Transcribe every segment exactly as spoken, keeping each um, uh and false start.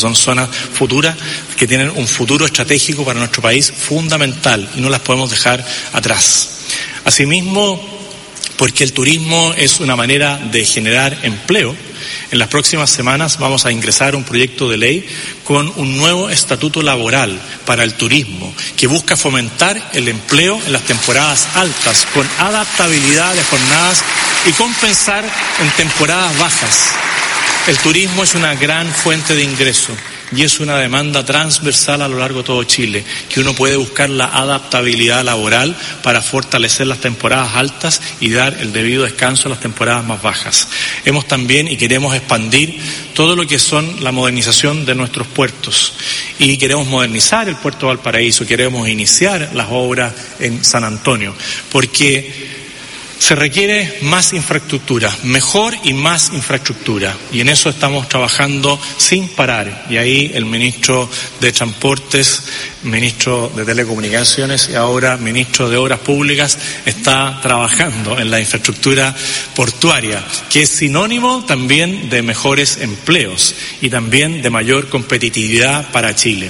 son zonas futuras que tienen un futuro estratégico para nuestro país fundamental y no las podemos dejar atrás. Asimismo, porque el turismo es una manera de generar empleo, en las próximas semanas vamos a ingresar un proyecto de ley con un nuevo estatuto laboral para el turismo que busca fomentar el empleo en las temporadas altas con adaptabilidad de jornadas y compensar en temporadas bajas. El turismo es una gran fuente de ingreso y es una demanda transversal a lo largo de todo Chile, que uno puede buscar la adaptabilidad laboral para fortalecer las temporadas altas y dar el debido descanso a las temporadas más bajas. Hemos también y queremos expandir todo lo que son la modernización de nuestros puertos y queremos modernizar el puerto de Valparaíso, queremos iniciar las obras en San Antonio, porque se requiere más infraestructura, mejor y más infraestructura, y en eso estamos trabajando sin parar. Y ahí el ministro de Transportes, ministro de Telecomunicaciones y ahora ministro de Obras Públicas está trabajando en la infraestructura portuaria, que es sinónimo también de mejores empleos y también de mayor competitividad para Chile.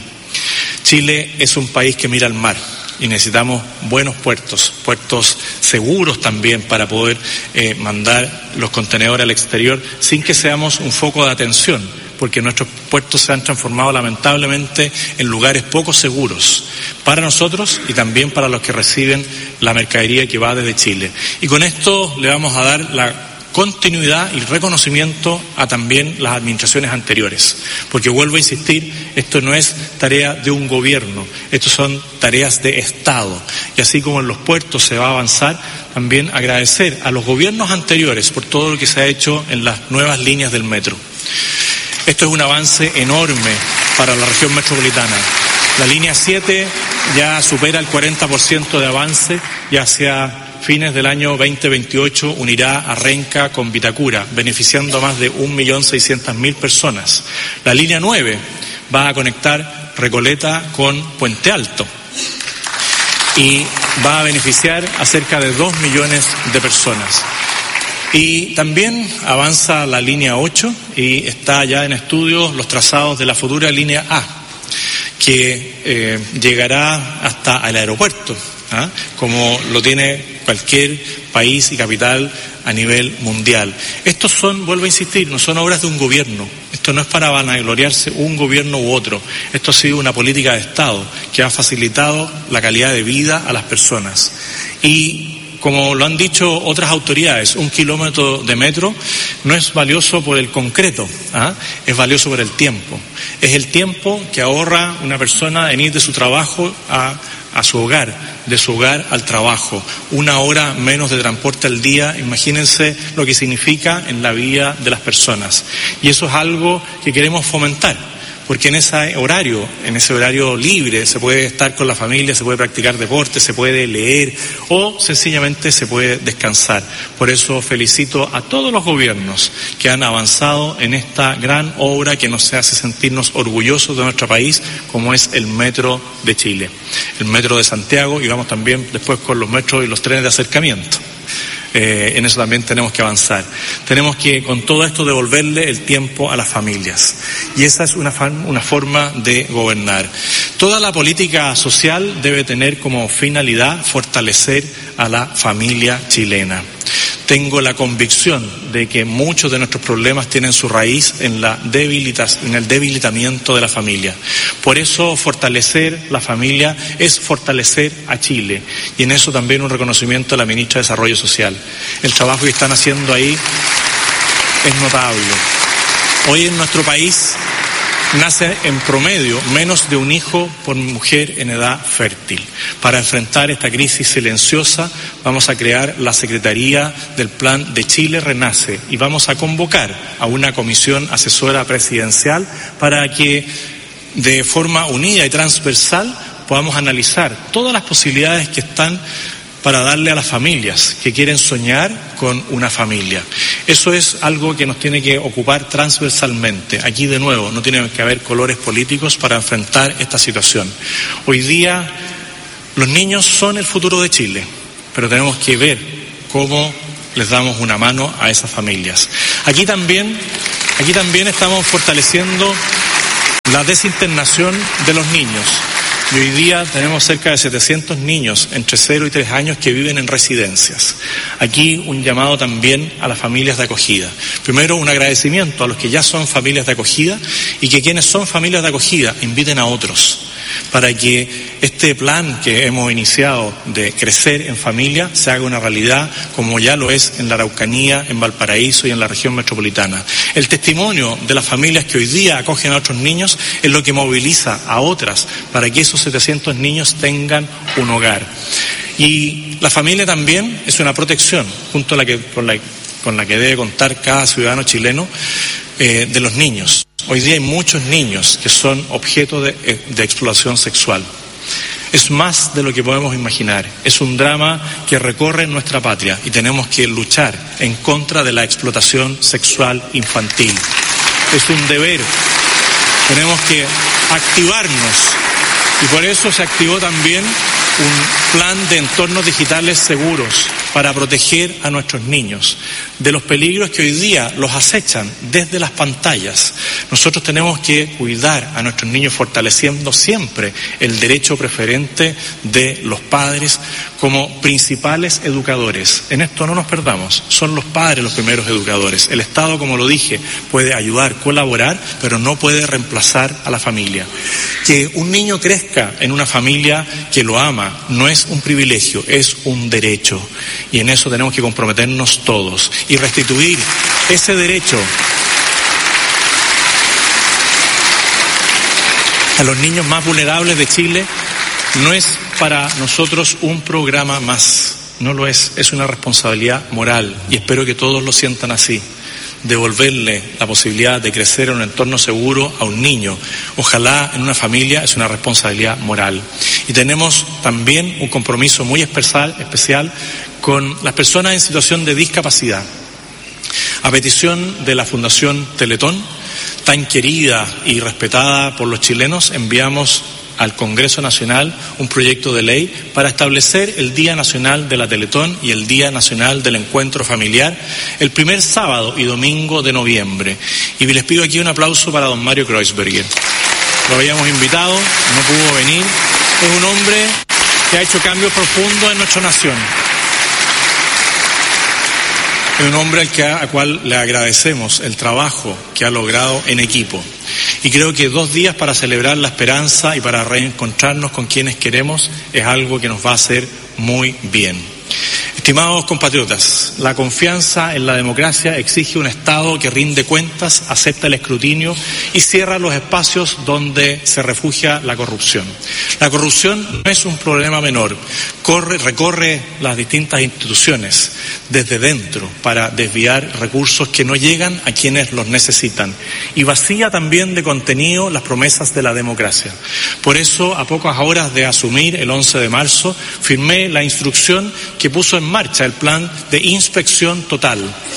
Chile es un país que mira al mar y necesitamos buenos puertos, puertos seguros también para poder eh, mandar los contenedores al exterior sin que seamos un foco de atención, porque nuestros puertos se han transformado lamentablemente en lugares poco seguros para nosotros y también para los que reciben la mercadería que va desde Chile. Y con esto le vamos a dar la continuidad y reconocimiento a también las administraciones anteriores, porque vuelvo a insistir, esto no es tarea de un gobierno, esto son tareas de Estado, y así como en los puertos se va a avanzar, también agradecer a los gobiernos anteriores por todo lo que se ha hecho en las nuevas líneas del metro. Esto es un avance enorme para la región metropolitana. La línea siete ya supera el cuarenta por ciento de avance y hacia fines del año veinte veintiocho unirá a Renca con Vitacura, beneficiando a más de un millón seiscientas mil personas. La línea nueve va a conectar Recoleta con Puente Alto y va a beneficiar a cerca de dos millones de personas. Y también avanza la línea ocho y está ya en estudio los trazados de la futura línea A, que eh, llegará hasta el aeropuerto, ¿ah? como lo tiene cualquier país y capital a nivel mundial. Estos son, vuelvo a insistir, no son obras de un gobierno. Esto no es para vanagloriarse un gobierno u otro. Esto ha sido una política de Estado que ha facilitado la calidad de vida a las personas. Y como lo han dicho otras autoridades, un kilómetro de metro no es valioso por el concreto, ¿ah? es valioso por el tiempo. Es el tiempo que ahorra una persona en ir de su trabajo a, a su hogar, de su hogar al trabajo. Una hora menos de transporte al día, imagínense lo que significa en la vida de las personas. Y eso es algo que queremos fomentar, porque en ese horario, en ese horario libre, se puede estar con la familia, se puede practicar deporte, se puede leer o sencillamente se puede descansar. Por eso felicito a todos los gobiernos que han avanzado en esta gran obra que nos hace sentirnos orgullosos de nuestro país, como es el Metro de Chile, el Metro de Santiago, y vamos también después con los metros y los trenes de acercamiento. Eh, en eso también tenemos que avanzar. Tenemos que con todo esto devolverle el tiempo a las familias y esa es una, fan, una forma de gobernar. Toda la política social debe tener como finalidad fortalecer a la familia chilena. Tengo la convicción de que muchos de nuestros problemas tienen su raíz en, la debilitación, en el debilitamiento de la familia. Por eso fortalecer la familia es fortalecer a Chile. Y en eso también un reconocimiento a la ministra de Desarrollo Social. El trabajo que están haciendo ahí es notable. Hoy en nuestro país nace en promedio menos de un hijo por mujer en edad fértil. Para enfrentar esta crisis silenciosa vamos a crear la Secretaría del Plan de Chile Renace y vamos a convocar a una comisión asesora presidencial para que de forma unida y transversal podamos analizar todas las posibilidades que están para darle a las familias que quieren soñar con una familia. Eso es algo que nos tiene que ocupar transversalmente. Aquí de nuevo no tiene que haber colores políticos para enfrentar esta situación. Hoy día los niños son el futuro de Chile, pero tenemos que ver cómo les damos una mano a esas familias. Aquí también, aquí también estamos fortaleciendo la desinternación de los niños. Y hoy día tenemos cerca de setecientos niños entre cero y tres años que viven en residencias. Aquí un llamado también a las familias de acogida. Primero, un agradecimiento a los que ya son familias de acogida y que quienes son familias de acogida inviten a otros para que este plan que hemos iniciado de crecer en familia se haga una realidad como ya lo es en la Araucanía, en Valparaíso y en la región metropolitana. El testimonio de las familias que hoy día acogen a otros niños es lo que moviliza a otras para que esos setecientos niños tengan un hogar. Y la familia también es una protección, junto a la que, con, la, con la que debe contar cada ciudadano chileno, eh, de los niños. Hoy día hay muchos niños que son objeto de, de explotación sexual. Es más de lo que podemos imaginar. Es un drama que recorre nuestra patria y tenemos que luchar en contra de la explotación sexual infantil. Es un deber. Tenemos que activarnos y por eso se activó también un plan de entornos digitales seguros para proteger a nuestros niños de los peligros que hoy día los acechan desde las pantallas. Nosotros tenemos que cuidar a nuestros niños fortaleciendo siempre el derecho preferente de los padres como principales educadores. En esto no nos perdamos, son los padres los primeros educadores. El Estado, como lo dije, puede ayudar, colaborar, pero no puede reemplazar a la familia. Que un niño crezca en una familia que lo ama no es un privilegio, es un derecho. Y en eso tenemos que comprometernos todos y restituir ese derecho a los niños más vulnerables de Chile. No es para nosotros un programa más, no lo es, es una responsabilidad moral y espero que todos lo sientan así. Devolverle la posibilidad de crecer en un entorno seguro a un niño, ojalá en una familia, es una responsabilidad moral. Y tenemos también un compromiso muy especial, especial con las personas en situación de discapacidad. A petición de la Fundación Teletón, tan querida y respetada por los chilenos, enviamos al Congreso Nacional un proyecto de ley para establecer el Día Nacional de la Teletón y el Día Nacional del Encuentro Familiar el primer sábado y domingo de noviembre. Y les pido aquí un aplauso para don Mario Kreuzberger. Lo habíamos invitado, no pudo venir. Es un hombre que ha hecho cambios profundos en nuestra nación. Es un hombre al que, a cual le agradecemos el trabajo que ha logrado en equipo. Y creo que dos días para celebrar la esperanza y para reencontrarnos con quienes queremos es algo que nos va a hacer muy bien. Estimados compatriotas, la confianza en la democracia exige un Estado que rinde cuentas, acepta el escrutinio y cierra los espacios donde se refugia la corrupción. La corrupción no es un problema menor, corre, recorre las distintas instituciones desde dentro para desviar recursos que no llegan a quienes los necesitan y vacía también de contenido las promesas de la democracia. Por eso, a pocas horas de asumir el once de marzo, firmé la instrucción que puso en marcha el plan de inspección total,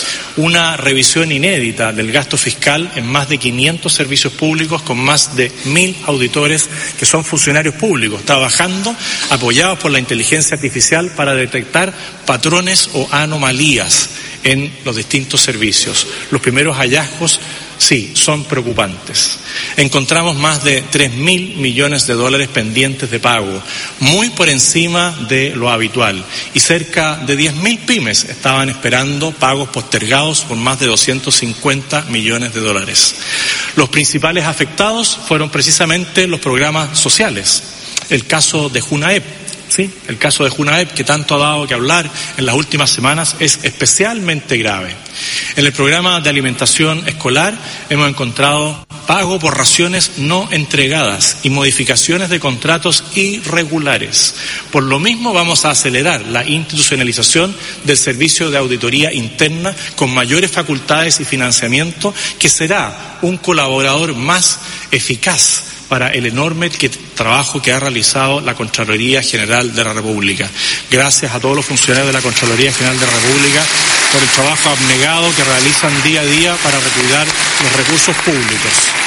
una revisión inédita del gasto fiscal en más de quinientos servicios públicos con más de mil auditores que son funcionarios públicos, trabajando apoyados por la inteligencia artificial para detectar patrones o anomalías en los distintos servicios. Los primeros hallazgos, sí, son preocupantes. Encontramos más de tres mil millones de dólares pendientes de pago, muy por encima de lo habitual, y cerca de diez mil pymes estaban esperando pagos postergados por más de doscientos cincuenta millones de dólares. Los principales afectados fueron precisamente los programas sociales. El caso de Junaep. Sí, el caso de Junaep, que tanto ha dado que hablar en las últimas semanas, es especialmente grave. En el programa de alimentación escolar hemos encontrado pago por raciones no entregadas y modificaciones de contratos irregulares. Por lo mismo vamos a acelerar la institucionalización del servicio de auditoría interna con mayores facultades y financiamiento, que será un colaborador más eficaz para el enorme que, trabajo que ha realizado la Contraloría General de la República. Gracias a todos los funcionarios de la Contraloría General de la República por el trabajo abnegado que realizan día a día para recuidar los recursos públicos.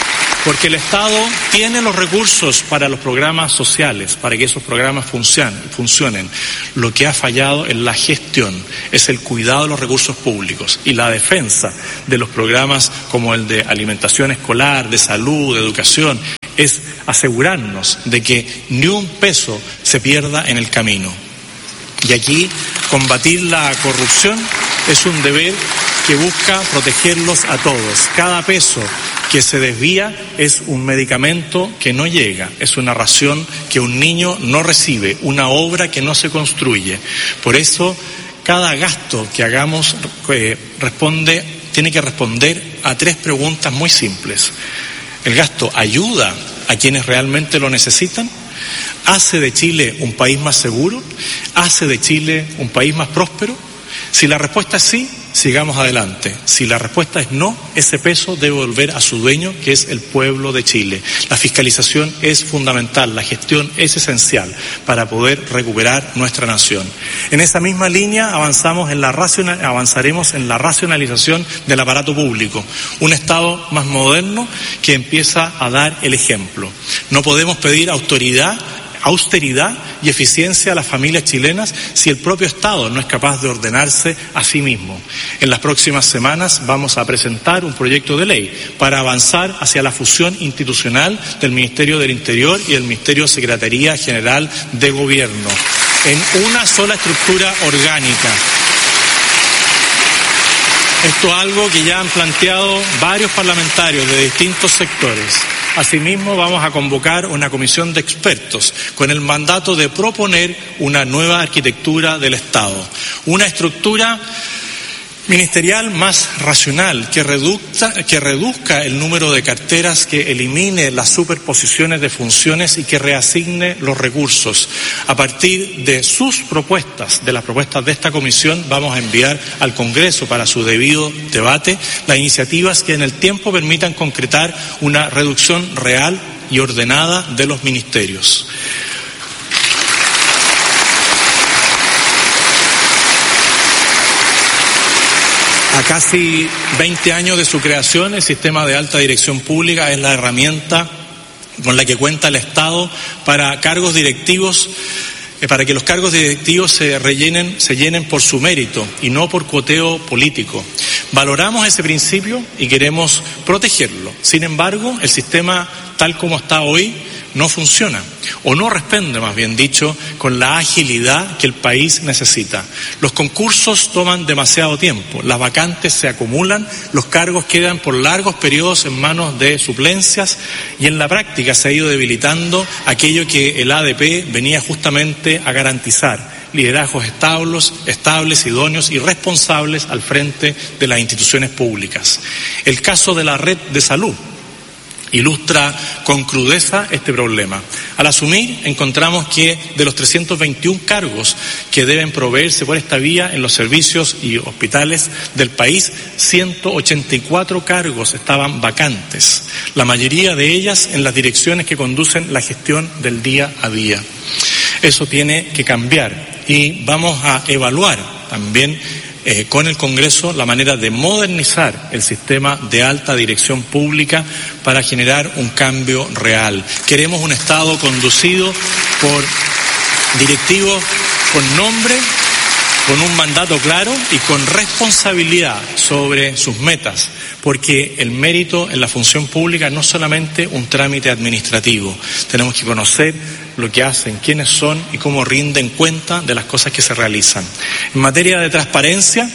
Porque el Estado tiene los recursos para los programas sociales, para que esos programas funcionen, funcionen. Lo que ha fallado es la gestión, es el cuidado de los recursos públicos y la defensa de los programas como el de alimentación escolar, de salud, de educación, es asegurarnos de que ni un peso se pierda en el camino. Y aquí combatir la corrupción es un deber que busca protegerlos a todos. Cada peso que se desvía es un medicamento que no llega, es una ración que un niño no recibe, una obra que no se construye. Por eso, cada gasto que hagamos eh, responde, tiene que responder a tres preguntas muy simples. ¿El gasto ayuda a quienes realmente lo necesitan? ¿Hace de Chile un país más seguro? ¿Hace de Chile un país más próspero? Si la respuesta es sí, sigamos adelante. Si la respuesta es no, ese peso debe volver a su dueño, que es el pueblo de Chile. La fiscalización es fundamental, la gestión es esencial para poder recuperar nuestra nación. En esa misma línea avanzamos en la racional, avanzaremos en la racionalización del aparato público, un Estado más moderno que empieza a dar el ejemplo. No podemos pedir autoridad austeridad y eficiencia a las familias chilenas si el propio Estado no es capaz de ordenarse a sí mismo. En las próximas semanas vamos a presentar un proyecto de ley para avanzar hacia la fusión institucional del Ministerio del Interior y del Ministerio de Secretaría General de Gobierno en una sola estructura orgánica. Esto es algo que ya han planteado varios parlamentarios de distintos sectores. Asimismo, vamos a convocar una comisión de expertos con el mandato de proponer una nueva arquitectura del Estado, una estructura ministerial más racional, que reduzca, que reduzca el número de carteras, que elimine las superposiciones de funciones y que reasigne los recursos. A partir de sus propuestas, de las propuestas de esta comisión, vamos a enviar al Congreso para su debido debate las iniciativas que en el tiempo permitan concretar una reducción real y ordenada de los ministerios. A casi veinte años de su creación, el sistema de alta dirección pública es la herramienta con la que cuenta el Estado para cargos directivos, eh, para que los cargos directivos se rellenen, se llenen por su mérito y no por cuoteo político. Valoramos ese principio y queremos protegerlo. Sin embargo, el sistema tal como está hoy no funciona, o no responde, más bien dicho, con la agilidad que el país necesita. Los concursos toman demasiado tiempo, las vacantes se acumulan, los cargos quedan por largos periodos en manos de suplencias y en la práctica se ha ido debilitando aquello que el A D P venía justamente a garantizar: liderazgos estables, estables, idóneos y responsables al frente de las instituciones públicas. El caso de la red de salud ilustra con crudeza este problema. Al asumir, encontramos que de los trescientos veintiún cargos que deben proveerse por esta vía en los servicios y hospitales del país, ciento ochenta y cuatro cargos estaban vacantes, la mayoría de ellas en las direcciones que conducen la gestión del día a día. Eso tiene que cambiar y vamos a evaluar también Eh, con el Congreso la manera de modernizar el sistema de alta dirección pública para generar un cambio real. Queremos un Estado conducido por directivos con nombre, con un mandato claro y con responsabilidad sobre sus metas, porque el mérito en la función pública no es solamente un trámite administrativo. Tenemos que conocer lo que hacen, quiénes son y cómo rinden cuenta de las cosas que se realizan. En materia de transparencia,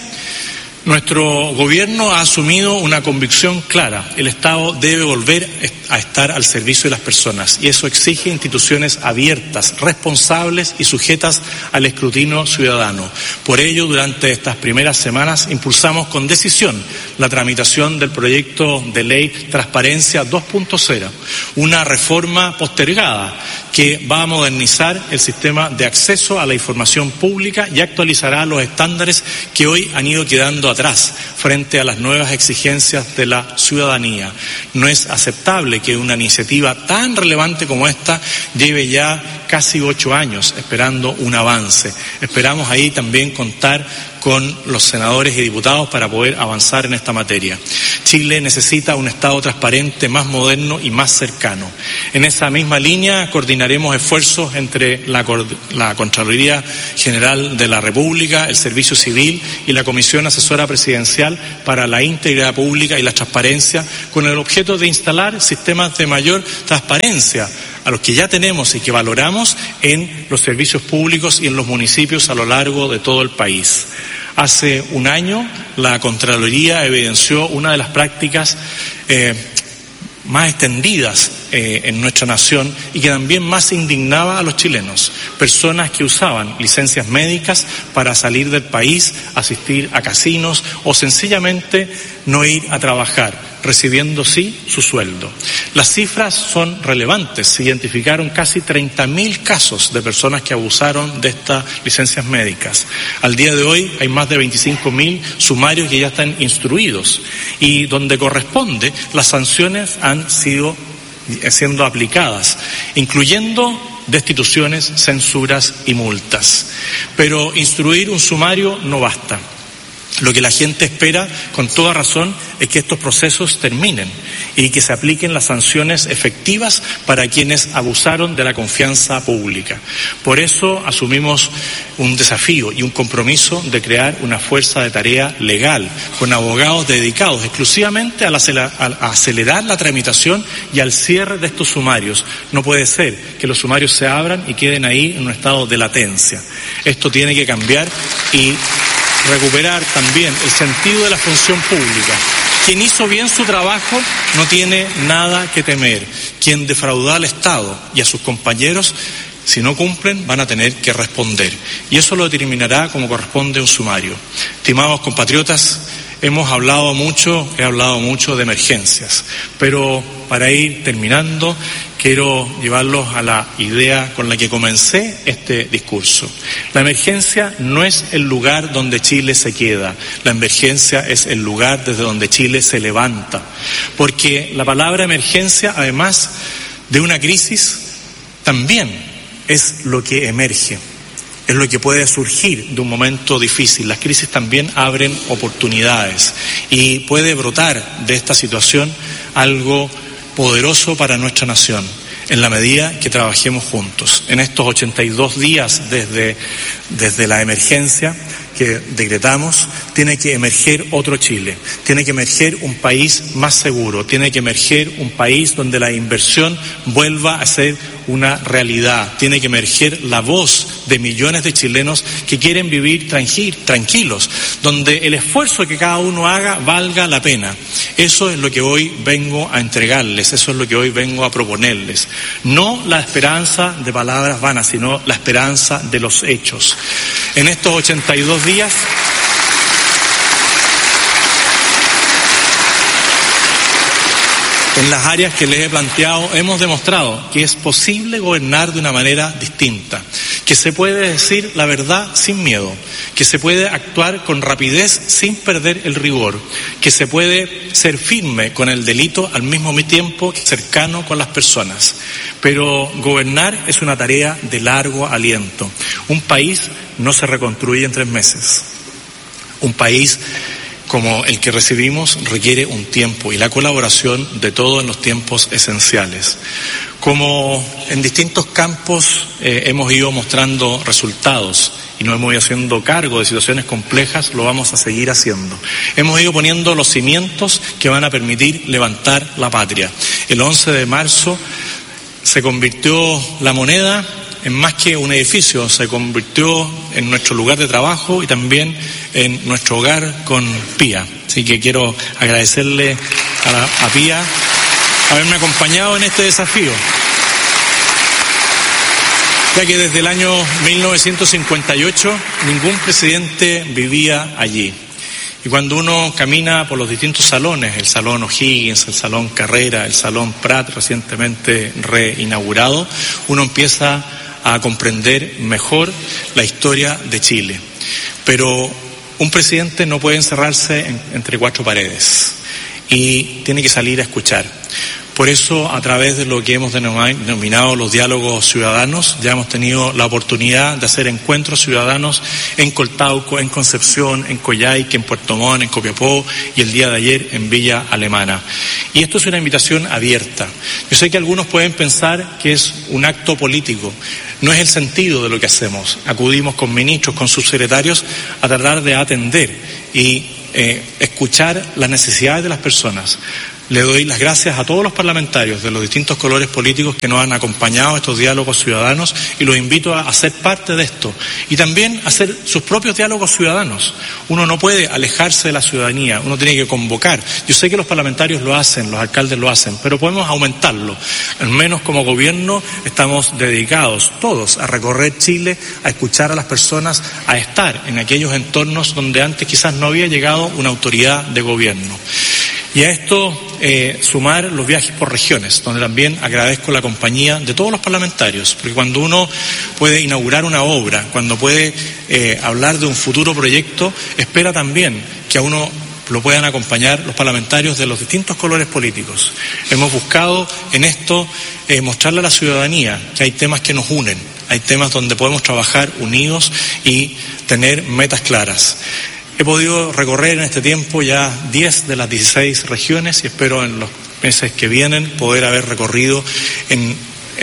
nuestro gobierno ha asumido una convicción clara: el Estado debe volver a estar al servicio de las personas, y eso exige instituciones abiertas, responsables y sujetas al escrutinio ciudadano. Por ello, durante estas primeras semanas impulsamos con decisión la tramitación del proyecto de ley Transparencia dos punto cero, una reforma postergada que va a modernizar el sistema de acceso a la información pública y actualizará los estándares que hoy han ido quedando atrás frente a las nuevas exigencias de la ciudadanía. No es aceptable que una iniciativa tan relevante como esta lleve ya casi ocho años esperando un avance. Esperamos ahí también contar con los senadores y diputados para poder avanzar en esta materia. Chile necesita un Estado transparente, más moderno y más cercano. En esa misma línea coordinaremos esfuerzos entre la, la Contraloría General de la República, el Servicio Civil y la Comisión Asesora Presidencial para la Integridad Pública y la Transparencia, con el objeto de instalar sistemas de mayor transparencia a los que ya tenemos y que valoramos en los servicios públicos y en los municipios a lo largo de todo el país. Hace un año la Contraloría evidenció una de las prácticas eh, más extendidas eh, en nuestra nación y que también más indignaba a los chilenos. Personas que usaban licencias médicas para salir del país, asistir a casinos o sencillamente no ir a trabajar, recibiendo sí su sueldo. Las cifras son relevantes. Se identificaron casi treinta mil casos de personas que abusaron de estas licencias médicas. Al día de hoy hay más de veinticinco mil sumarios que ya están instruidos y donde corresponde las sanciones han sido siendo aplicadas, incluyendo destituciones, censuras y multas. Pero instruir un sumario no basta. Lo que la gente espera, con toda razón, es que estos procesos terminen y que se apliquen las sanciones efectivas para quienes abusaron de la confianza pública. Por eso asumimos un desafío y un compromiso de crear una fuerza de tarea legal con abogados dedicados exclusivamente a acelerar la tramitación y al cierre de estos sumarios. No puede ser que los sumarios se abran y queden ahí en un estado de latencia. Esto tiene que cambiar y recuperar también el sentido de la función pública. Quien hizo bien su trabajo no tiene nada que temer. Quien defraudó al Estado y a sus compañeros, si no cumplen, van a tener que responder. Y eso lo determinará como corresponde un sumario. Estimados compatriotas, hemos hablado mucho, he hablado mucho de emergencias, pero para ir terminando, quiero llevarlos a la idea con la que comencé este discurso. La emergencia no es el lugar donde Chile se queda, la emergencia es el lugar desde donde Chile se levanta, porque la palabra emergencia, además de una crisis, también es lo que emerge. Es lo que puede surgir de un momento difícil. Las crisis también abren oportunidades y puede brotar de esta situación algo poderoso para nuestra nación, en la medida que trabajemos juntos. En estos ochenta y dos días desde, desde la emergencia que decretamos, tiene que emerger otro Chile, tiene que emerger un país más seguro, tiene que emerger un país donde la inversión vuelva a ser una realidad, tiene que emerger la voz de millones de chilenos que quieren vivir tranquilos, donde el esfuerzo que cada uno haga valga la pena. Eso es lo que hoy vengo a entregarles, eso es lo que hoy vengo a proponerles. No la esperanza de palabras vanas, sino la esperanza de los hechos. En estos ochenta y dos días en las áreas que les he planteado, hemos demostrado que es posible gobernar de una manera distinta, que se puede decir la verdad sin miedo, que se puede actuar con rapidez sin perder el rigor, que se puede ser firme con el delito al mismo tiempo cercano con las personas. Pero gobernar es una tarea de largo aliento. Un país no se reconstruye en tres meses. Un país como el que recibimos requiere un tiempo y la colaboración de todos en los tiempos esenciales. Como en distintos campos eh, hemos ido mostrando resultados y nos hemos ido haciendo cargo de situaciones complejas, lo vamos a seguir haciendo. Hemos ido poniendo los cimientos que van a permitir levantar la patria. El once de marzo se convirtió la moneda en más que un edificio, se convirtió en nuestro lugar de trabajo y también en nuestro hogar con Pía. Así que quiero agradecerle a, la, a Pía haberme acompañado en este desafío, ya que desde el año mil novecientos cincuenta y ocho ningún presidente vivía allí. Y cuando uno camina por los distintos salones, el Salón O'Higgins, el Salón Carrera, el Salón Prat, recientemente reinaugurado, uno empieza a comprender mejor la historia de Chile. Pero un presidente no puede encerrarse en, entre cuatro paredes y tiene que salir a escuchar. Por eso, a través de lo que hemos denominado los diálogos ciudadanos, ya hemos tenido la oportunidad de hacer encuentros ciudadanos en Coltauco, en Concepción, en Coyhaique, en Puerto Montt, en Copiapó y el día de ayer en Villa Alemana. Y esto es una invitación abierta. Yo sé que algunos pueden pensar que es un acto político. No es el sentido de lo que hacemos. Acudimos con ministros, con subsecretarios a tratar de atender y eh, escuchar las necesidades de las personas. Le doy las gracias a todos los parlamentarios de los distintos colores políticos que nos han acompañado a estos diálogos ciudadanos y los invito a ser parte de esto y también a hacer sus propios diálogos ciudadanos. Uno no puede alejarse de la ciudadanía, uno tiene que convocar. Yo sé que los parlamentarios lo hacen, los alcaldes lo hacen, pero podemos aumentarlo. Al menos como gobierno estamos dedicados todos a recorrer Chile, a escuchar a las personas, a estar en aquellos entornos donde antes quizás no había llegado una autoridad de gobierno. Y a esto eh, sumar los viajes por regiones, donde también agradezco la compañía de todos los parlamentarios, porque cuando uno puede inaugurar una obra, cuando puede eh, hablar de un futuro proyecto, espera también que a uno lo puedan acompañar los parlamentarios de los distintos colores políticos. Hemos buscado en esto eh, mostrarle a la ciudadanía que hay temas que nos unen, hay temas donde podemos trabajar unidos y tener metas claras. He podido recorrer en este tiempo ya diez de las dieciséis regiones y espero en los meses que vienen poder haber recorrido en,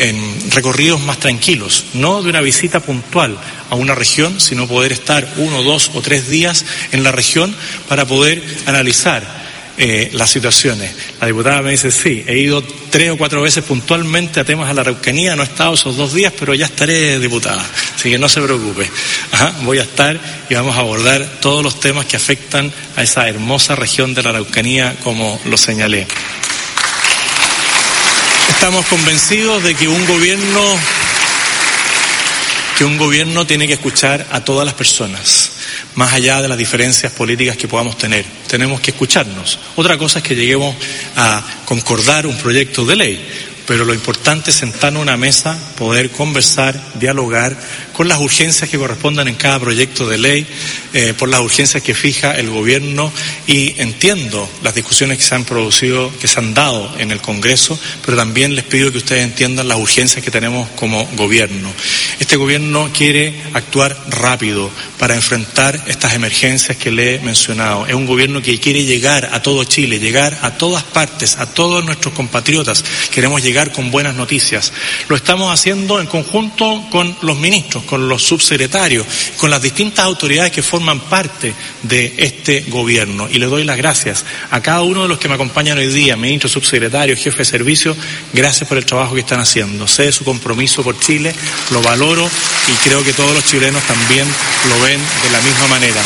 en recorridos más tranquilos, no de una visita puntual a una región, sino poder estar uno, dos o tres días en la región para poder analizar Eh, las situaciones. La diputada me dice, sí, he ido tres o cuatro veces puntualmente a temas de la Araucanía, no he estado esos dos días, pero ya estaré, diputada, así que no se preocupe. Ajá, voy a estar y vamos a abordar todos los temas que afectan a esa hermosa región de la Araucanía, como lo señalé. Estamos convencidos de que un gobierno, que un gobierno tiene que escuchar a todas las personas, más allá de las diferencias políticas que podamos tener. Tenemos que escucharnos. Otra cosa es que lleguemos a concordar un proyecto de ley, pero lo importante es sentarnos a una mesa, poder conversar, dialogar con las urgencias que correspondan en cada proyecto de ley, eh, por las urgencias que fija el gobierno, y entiendo las discusiones que se han producido, que se han dado en el Congreso, pero también les pido que ustedes entiendan las urgencias que tenemos como gobierno. Este gobierno quiere actuar rápido para enfrentar estas emergencias que le he mencionado. Es un gobierno que quiere llegar a todo Chile, llegar a todas partes, a todos nuestros compatriotas. Queremos llegar con buenas noticias. Lo estamos haciendo en conjunto con los ministros, con los subsecretarios, con las distintas autoridades que forman parte de este gobierno. Y le doy las gracias a cada uno de los que me acompañan hoy día, ministros, subsecretarios, jefes de servicio. Gracias por el trabajo que están haciendo. Sé de su compromiso por Chile, lo valoro y creo que todos los chilenos también lo ven de la misma manera.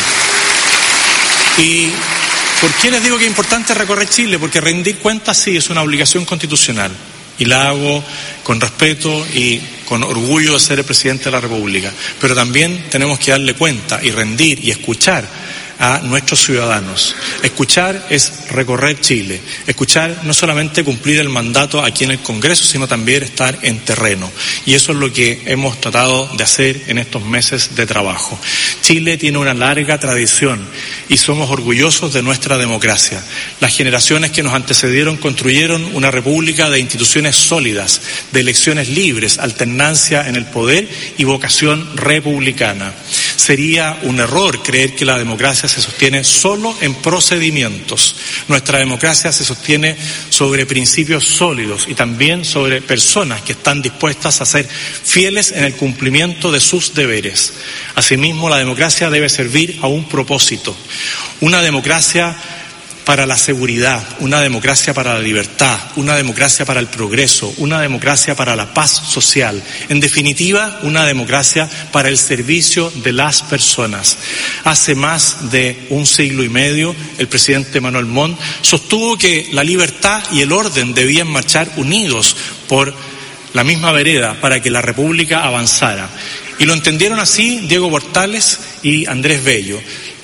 Y ¿por qué les digo que es importante recorrer Chile? Porque rendir cuentas sí es una obligación constitucional. Y la hago con respeto y con orgullo de ser el presidente de la República. Pero también tenemos que darle cuenta y rendir y escuchar a nuestros ciudadanos. Escuchar es recorrer Chile. Escuchar no solamente cumplir el mandato aquí en el Congreso, sino también estar en terreno. Y eso es lo que hemos tratado de hacer en estos meses de trabajo. Chile tiene una larga tradición y somos orgullosos de nuestra democracia. Las generaciones que nos antecedieron construyeron una república de instituciones sólidas, de elecciones libres, alternancia en el poder y vocación republicana. Sería un error creer que la democracia se sostiene solo en procedimientos. Nuestra democracia se sostiene sobre principios sólidos y también sobre personas que están dispuestas a ser fieles en el cumplimiento de sus deberes. Asimismo, la democracia debe servir a un propósito, una democracia para la seguridad, una democracia para la libertad, una democracia para el progreso, una democracia para la paz social. En definitiva, una democracia para el servicio de las personas. Hace más de un siglo y medio, el presidente Manuel Montt sostuvo que la libertad y el orden debían marchar unidos por la misma vereda para que la República avanzara. Y lo entendieron así Diego Portales y Andrés Bello.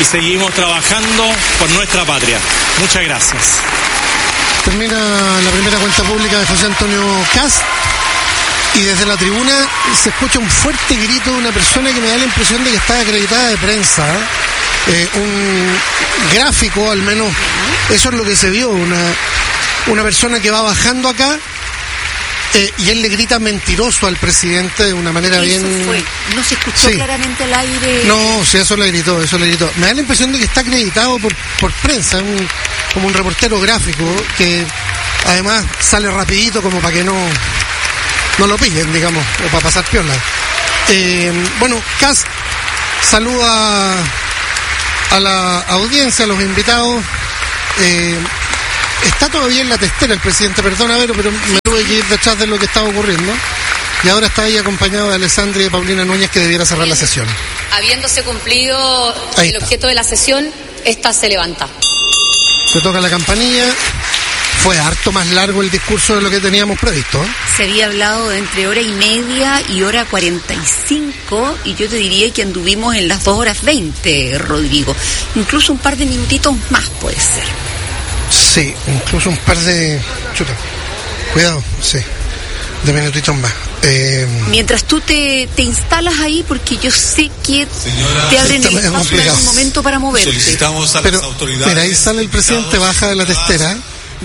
y seguimos trabajando por nuestra patria. Muchas gracias. Termina la primera cuenta pública de José Antonio Kast y desde la tribuna se escucha un fuerte grito de una persona que me da la impresión de que está acreditada de prensa. Eh, un gráfico, al menos eso es lo que se vio, una, una persona que va bajando acá. Eh, y él le grita mentiroso al presidente de una manera eso bien... Fue. No se escuchó sí. claramente al aire. No, sí, eso le gritó, eso le gritó. Me da la impresión de que está acreditado por, por prensa, un, como un reportero gráfico, que además sale rapidito como para que no, no lo pillen, digamos, o para pasar piola. Eh, bueno, Kast saluda a la audiencia, a los invitados. Eh, Está todavía en la testera el presidente, perdona, Vero, pero me tuve que ir detrás de lo que estaba ocurriendo. Y ahora está ahí acompañado de Alessandra y de Paulina Núñez, que debiera cerrar la sesión. Habiéndose cumplido ahí el está. objeto de la sesión, esta se levanta. Se toca la campanilla. Fue harto más largo el discurso de lo que teníamos previsto, ¿eh? Se había hablado de entre hora y media y hora cuarenta y cinco, y yo te diría que anduvimos en las dos horas veinte, Rodrigo. Incluso un par de minutitos más puede ser. Sí, incluso un par de... Chuta, cuidado, sí, de minutitos más. Eh... Mientras tú te, te instalas ahí, porque yo sé que Señora, te abren el espacio en un momento para moverte. Solicitamos a Pero, las autoridades... Mira, ahí sale el presidente, baja de la testera.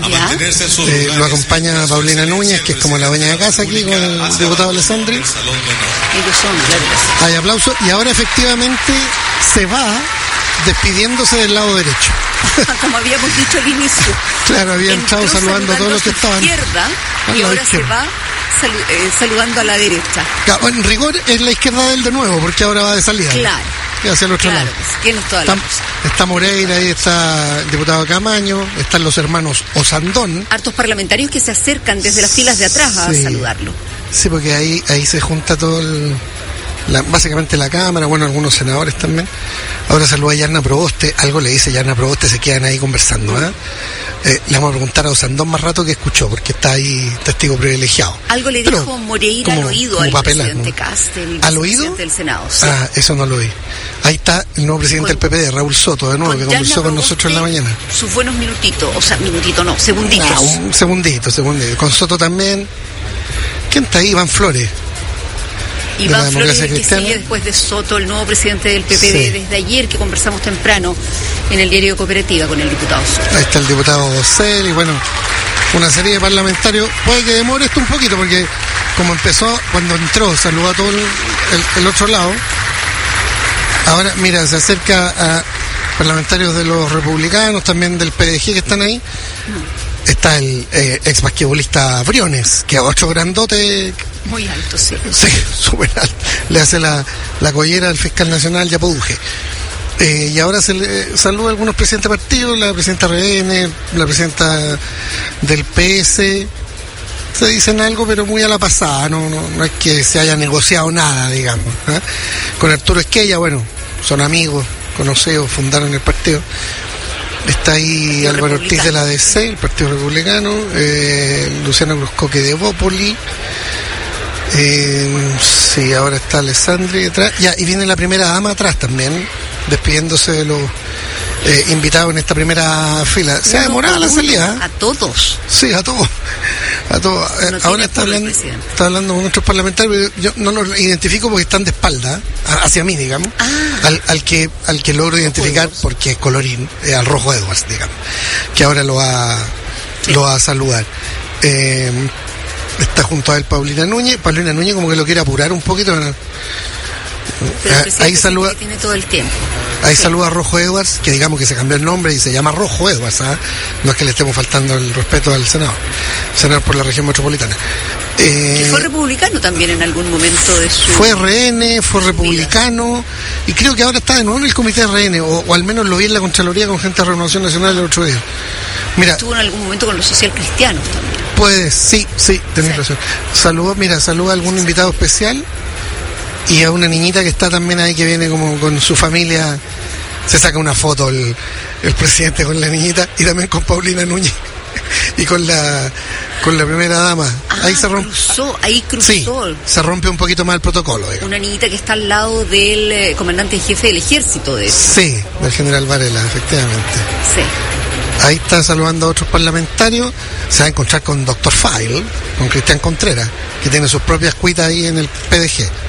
Eh, lo acompaña Paulina Núñez, que es como la dueña de casa aquí, con el diputado Alessandri. Ellos son, claro. Hay aplausos, y ahora efectivamente se va despidiéndose del lado derecho. Como habíamos dicho al inicio. Claro, había entrado saludando a todos los que estaban izquierda, y ahora izquierda. se va salu- eh, saludando a la derecha. Claro, en rigor es la izquierda de él de nuevo, porque ahora va de salida. Claro. Y hacia el otro claro, lado. Pues, tienes toda la está, está Moreira, ahí está el diputado Camaño, están los hermanos Osandón. Hartos parlamentarios que se acercan desde las filas de atrás a sí. saludarlo. Sí, porque ahí, ahí se junta todo el... La, básicamente la Cámara, bueno, algunos senadores también. Ahora saluda a Yarna Proboste, algo le dice Yarna Proboste, se quedan ahí conversando, ¿eh? Eh, le vamos a preguntar a Osandón más rato que escuchó, porque está ahí testigo privilegiado. Algo le Pero, dijo Moreira como, al oído al papelán, presidente ¿no? Kast, el ¿Al oído? presidente del Senado. Sí. Ah, eso no lo oí. Ahí está el nuevo presidente con, del P P D, Raúl Soto, de nuevo, que conversó Yarna con nosotros en la mañana. Sus buenos minutitos, o sea, minutito no, segunditos. Ah, un segundito, segundito. Con Soto también. ¿Quién está ahí? Iván Flores. Iván Flores, que sigue después de Soto, el nuevo presidente del P P D, sí. desde ayer, que conversamos temprano en el diario de Cooperativa con el diputado Soto. Ahí está el diputado Cel y bueno, una serie de parlamentarios. Puede que demore esto un poquito, porque como empezó, cuando entró, saludó a todo el, el, el otro lado. Ahora, mira, se acerca a parlamentarios de los republicanos, también del P D G que están ahí. Está el eh, ex basquetbolista Briones, que a otro grandote... Muy alto, sí. Sí, súper alto. Le hace la, la collera al fiscal nacional Yapoduje. Eh, y ahora se le saluda a algunos presidentes de partidos, la presidenta R N, la presidenta del P S. Se dicen algo, pero muy a la pasada, no, no, no es que se haya negociado nada, digamos. ¿eh? Con Arturo Esquella, bueno, son amigos, conocidos, fundaron el partido. Está ahí Álvaro Ortiz de la D C, el Partido Republicano, eh, Luciano Cruzcoque de Bópoli, eh, sí, ahora está Alessandri detrás, ya, y viene la primera dama atrás también, despidiéndose de los eh, invitados en esta primera fila. Se ha demorado la salida. A todos. Sí, a todos. A todos. No ahora está hablando, está hablando con nuestros parlamentarios, yo no los identifico porque están de espalda, hacia mí, digamos, ah. al, al que al que logro identificar porque es colorín, eh, al Rojo Edwards, digamos, que ahora lo va, sí. lo va a saludar. Eh, está junto a él Paulina Núñez, Paulina Núñez como que lo quiere apurar un poquito. ¿no? Pero eh, ahí saluda, tiene todo el tiempo. Ahí sí. saluda a Rojo Edwards, que digamos que se cambió el nombre y se llama Rojo Edwards, ¿ah? No es que le estemos faltando el respeto al Senado, senador por la región metropolitana. Eh, que fue republicano también en algún momento de su... Fue R N, fue republicano, vida. Y creo que ahora está de nuevo en el comité de R N, o, o al menos lo vi en la Contraloría con gente de Renovación Nacional el otro día. Mira, estuvo en algún momento con los socialcristianos también. Pues sí, sí, tenés sí. razón. Saluda, mira, saluda a algún sí. invitado especial. Y a una niñita que está también ahí, que viene como con su familia. Se saca una foto el, el presidente con la niñita y también con Paulina Núñez y con la con la primera dama. Ah, ahí se rompe. Cruzó, ahí cruzó. Sí, se rompe un poquito más el protocolo. Digamos. Una niñita que está al lado del eh, comandante en jefe del ejército. De sí, del general Varela, efectivamente. Sí. Ahí está saludando a otros parlamentarios. Se va a encontrar con doctor File, con Cristian Contreras, que tiene sus propias cuitas ahí en el P D G.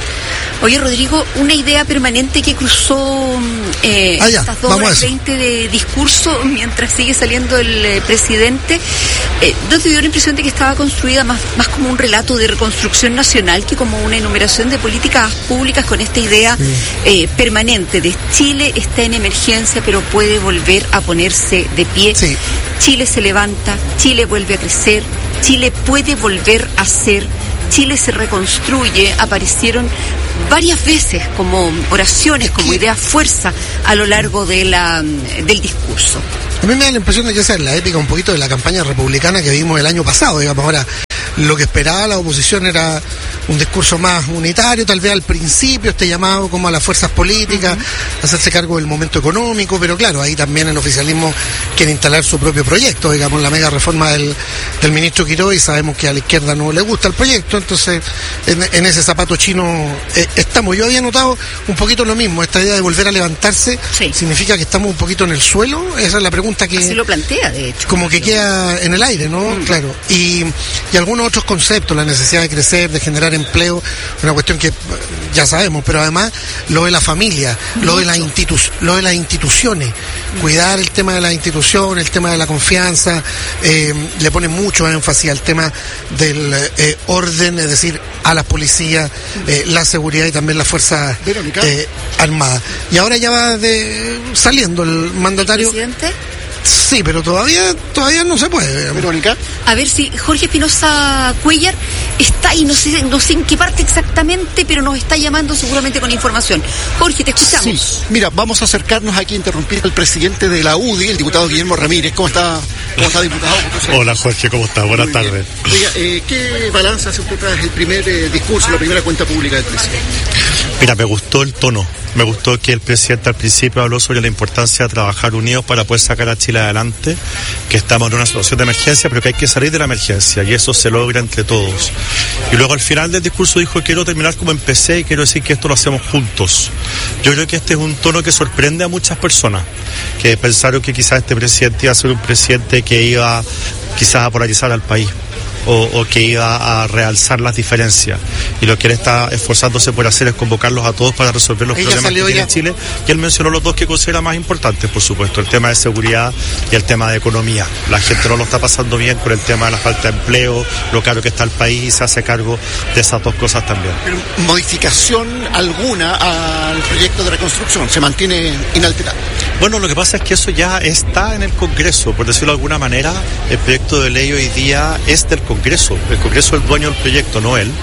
Oye, Rodrigo, una idea permanente que cruzó eh, ah, ya, estas dos horas veinte de discurso mientras sigue saliendo el eh, presidente, eh, ¿no te dio la impresión de que estaba construida más, más como un relato de reconstrucción nacional que como una enumeración de políticas públicas con esta idea sí. eh, permanente de Chile está en emergencia pero puede volver a ponerse de pie? Sí. Chile se levanta, Chile vuelve a crecer, Chile puede volver a ser, Chile se reconstruye, aparecieron varias veces como oraciones, como ideas fuerza a lo largo de la, del discurso. A mí me da la impresión de que esa es la épica un poquito de la campaña republicana que vimos el año pasado, digamos. Ahora, lo que esperaba la oposición era un discurso más unitario, tal vez al principio, este llamado como a las fuerzas políticas, uh-huh. hacerse cargo del momento económico, pero claro, ahí también el oficialismo quiere instalar su propio proyecto, digamos, la mega reforma del, del ministro Quirós, y sabemos que a la izquierda no le gusta el proyecto, entonces en, en ese zapato chino eh, estamos. Yo había notado un poquito lo mismo, esta idea de volver a levantarse, sí. significa que estamos un poquito en el suelo, esa es la pregunta que... Así lo plantea, de hecho. Como que queda en el aire, ¿no? Mm. Claro, y, y algunos otros conceptos, la necesidad de crecer, de generar empleo, una cuestión que ya sabemos, pero además lo de la familia, lo de, la institu- lo de las instituciones, cuidar el tema de la institución, el tema de la confianza, eh, le pone mucho énfasis al tema del eh, orden, es decir, a las policías, eh, la seguridad y también las fuerzas eh, armadas. Y ahora ya va de, saliendo el mandatario. ¿El presidente? Sí, pero todavía todavía no se puede. Verónica. A ver si Jorge Espinosa Cuellar está ahí, no sé, no sé en qué parte exactamente, pero nos está llamando seguramente con información. Jorge, te escuchamos. Sí, mira, vamos a acercarnos aquí a interrumpir al presidente de la U D I, el diputado Guillermo Ramírez. ¿Cómo está, cómo está diputado? Hola Jorge, ¿cómo está? Buenas tardes. Oiga, eh, ¿qué balance hace usted tras el primer eh, discurso, la primera cuenta pública del presidente? Mira, me gustó el tono. Me gustó que el presidente al principio habló sobre la importancia de trabajar unidos para poder sacar a Chile adelante, que estamos en una situación de emergencia, pero que hay que salir de la emergencia, y eso se logra entre todos. Y luego al final del discurso dijo: quiero terminar como empecé y quiero decir que esto lo hacemos juntos. Yo creo que este es un tono que sorprende a muchas personas, que pensaron que quizás este presidente iba a ser un presidente que iba quizás a polarizar al país. O, o que iba a realzar las diferencias, y lo que él está esforzándose por hacer es convocarlos a todos para resolver los Ella problemas que tiene ya. Chile, y él mencionó los dos que considera más importantes, por supuesto, el tema de seguridad y el tema de economía. La gente no lo está pasando bien con el tema de la falta de empleo, lo caro que está el país, y se hace cargo de esas dos cosas también. Pero modificación alguna al proyecto de reconstrucción, se mantiene inalterado. Bueno, lo que pasa es que eso ya está en el Congreso, por decirlo de alguna manera. El proyecto de ley hoy día es del Congreso. El Congreso es el dueño del proyecto, no él.